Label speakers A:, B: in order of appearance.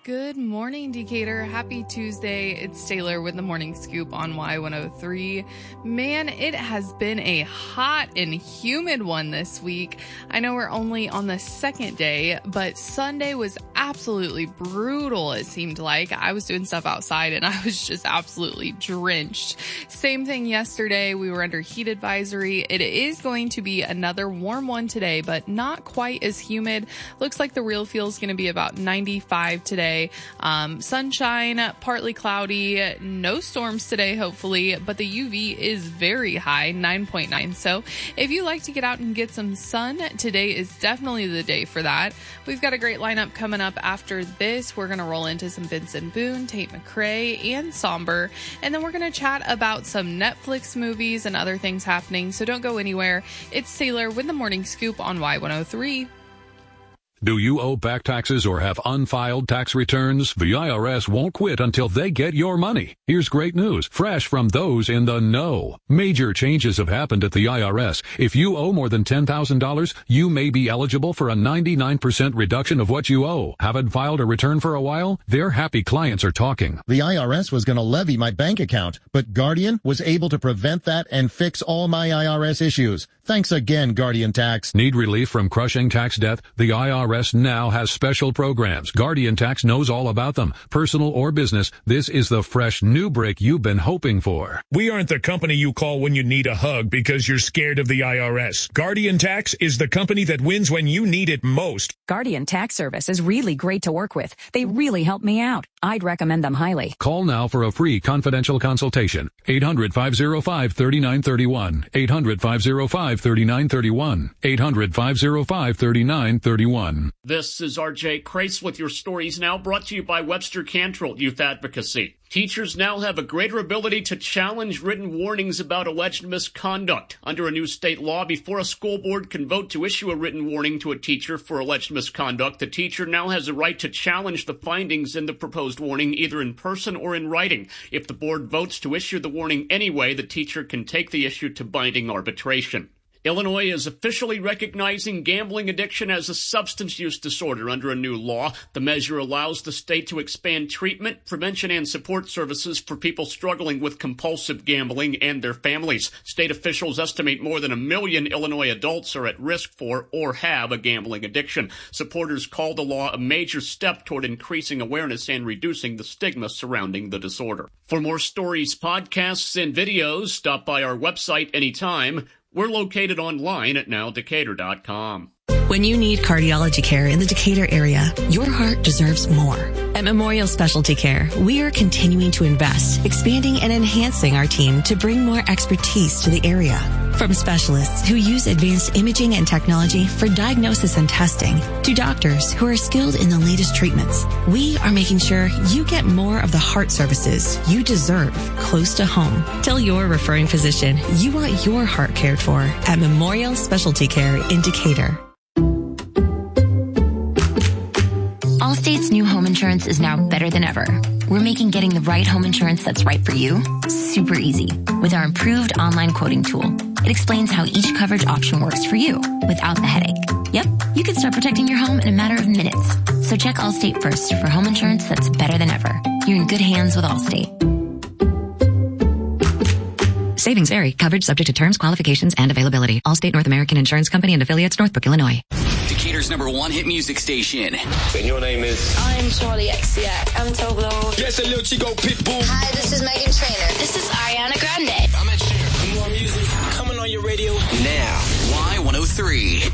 A: Good morning, Decatur. Happy Tuesday. It's Taylor with the Morning Scoop on Y103. Man, it has been a hot and humid one this week. I know we're only on the second day, but Sunday was absolutely brutal, it seemed like. I was doing stuff outside and I was just absolutely drenched. Same thing yesterday. We were under heat advisory. It is going to be another warm one today, but not quite as humid. Looks like the real feel is going to be about 95 today. Sunshine, partly cloudy, no storms today, hopefully, but the UV is very high, 9.9. So if you like to get out and get some sun, today is definitely the day for that. We've got a great lineup coming up after this. We're going to roll into some Benson Boone, Tate McRae, and Somber, and then we're going to chat about some Netflix movies and other things happening. So don't go anywhere. It's Taylor with the Morning Scoop on Y103.
B: Do you owe back taxes or have unfiled tax returns? The IRS won't quit until they get your money. Here's great news, fresh from those in the know. Major changes have happened at the IRS. If you owe more than $10,000, you may be eligible for a 99% reduction of what you owe. Haven't filed a return for a while? Their happy clients are talking.
C: The IRS was going to levy my bank account, but Guardian was able to prevent that and fix all my IRS issues. Thanks again, Guardian Tax.
B: Need relief from crushing tax debt? The IRS now has special programs. Guardian Tax knows all about them. Personal or business, this is the fresh new break you've been hoping for.
D: We aren't the company you call when you need a hug because you're scared of the IRS. Guardian Tax is the company that wins when you need it most.
E: Guardian Tax Service is really great to work with. They really help me out. I'd recommend them highly.
B: Call now for a free confidential consultation. 800-505-3931. 800-505-3931. 800-505-3931.
F: This is RJ Crace with your stories now, brought to you by Webster Cantrell Youth Advocacy. Teachers now have a greater ability to challenge written warnings about alleged misconduct. Under a new state law, before a school board can vote to issue a written warning to a teacher for alleged misconduct, the teacher now has a right to challenge the findings in the proposed warning either in person or in writing. If the board votes to issue the warning anyway, the teacher can take the issue to binding arbitration. Illinois is officially recognizing gambling addiction as a substance use disorder under a new law. The measure allows the state to expand treatment, prevention, and support services for people struggling with compulsive gambling and their families. State officials estimate more than 1 million Illinois adults are at risk for or have a gambling addiction. Supporters call the law a major step toward increasing awareness and reducing the stigma surrounding the disorder. For more stories, podcasts, and videos, stop by our website anytime. We're located online at nowdecatur.com.
G: When you need cardiology care in the Decatur area, your heart deserves more. At Memorial Specialty Care, we are continuing to invest, expanding and enhancing our team to bring more expertise to the area. From specialists who use advanced imaging and technology for diagnosis and testing, to doctors who are skilled in the latest treatments, we are making sure you get more of the heart services you deserve close to home. Tell your referring physician you want your heart cared for at Memorial Specialty Care in Decatur.
H: Allstate's new home insurance is now better than ever. We're making getting the right home insurance that's right for you super easy with our improved online quoting tool. It explains how each coverage option works for you without the headache. Yep, you can start protecting your home in a matter of minutes. So check Allstate first for home insurance that's better than ever. You're in good hands with Allstate.
G: Savings vary. Coverage subject to terms, qualifications, and availability. Allstate North American Insurance Company and affiliates, Northbrook, Illinois.
I: Decatur's #1 hit music station.
J: And your name is?
K: I'm Charlie XCX. I'm Toblo.
J: Yes, a little Chico Pitbull.
K: Hi, this is Megan Trainor. This is Ariana Grande.
J: I'm Ed Sheeran. More music coming on your radio
I: now. Y103.